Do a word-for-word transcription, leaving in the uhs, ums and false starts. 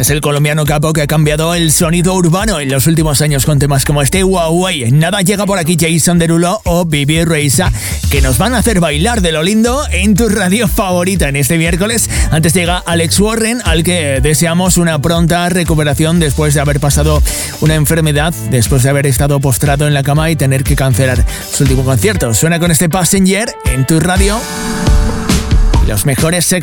Es el colombiano Capo que ha cambiado el sonido urbano en los últimos años con temas como este Huawei. Nada llega por aquí Jason Derulo o Bibi Reisa, que nos van a hacer bailar de lo lindo en tu radio favorita en este miércoles. Antes llega Alex Warren, al que deseamos una pronta recuperación después de haber pasado una enfermedad, después de haber estado postrado en la cama y tener que cancelar su último concierto. Suena con este Passenger en tu radio. Los mejores éxitos